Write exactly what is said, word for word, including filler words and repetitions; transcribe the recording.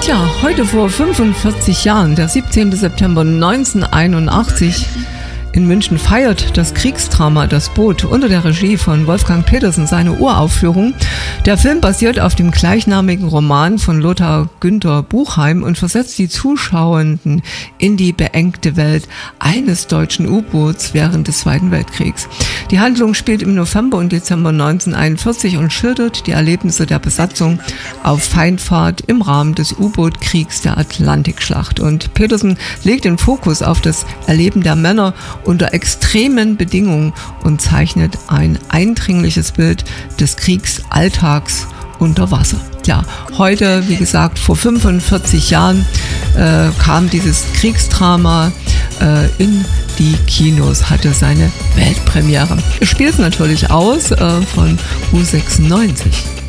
Ja, heute vor fünfundvierzig Jahren, der siebzehnten September neunzehnhunderteinundachtzig, in München feiert das Kriegsdrama Das Boot unter der Regie von Wolfgang Petersen seine Uraufführung. Der Film basiert auf dem gleichnamigen Roman von Lothar Günther Buchheim und versetzt die Zuschauenden in die beengte Welt eines deutschen U-Boots während des Zweiten Weltkriegs. Die Handlung spielt im November und Dezember neunzehnhunderteinundvierzig und schildert die Erlebnisse der Besatzung auf Feindfahrt im Rahmen des U-Boot-Kriegs der Atlantikschlacht. Und Petersen legt den Fokus auf das Erleben der Männer unter extremen Bedingungen und zeichnet ein eindringliches Bild des Kriegsalltags unter Wasser. Ja, heute, wie gesagt, vor fünfundvierzig Jahren äh, kam dieses Kriegsdrama äh, in die Kinos, hatte seine Weltpremiere. Es spielt natürlich aus äh, von U sechsundneunzig.